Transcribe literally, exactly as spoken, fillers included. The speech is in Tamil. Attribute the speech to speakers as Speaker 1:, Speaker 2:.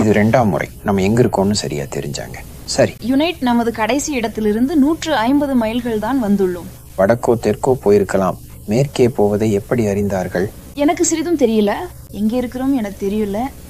Speaker 1: இது ரெண்டாம் முறை நம்ம எங்க இருக்கோம்னு சரியா தெரிஞ்சாங்க. சரி,
Speaker 2: யுனைட் நமது கடைசி இடத்திலிருந்து நூற்று ஐம்பது மைல்கள் தான் வந்துள்ளோம்.
Speaker 1: வடக்கோ தெற்கோ போயிருக்கலாம். மேற்கே போவதை எப்படி அறிந்தார்கள்?
Speaker 2: எனக்கு சிறிதும் தெரியல. எங்க இருக்கிறோம் எனக்கு தெரியல.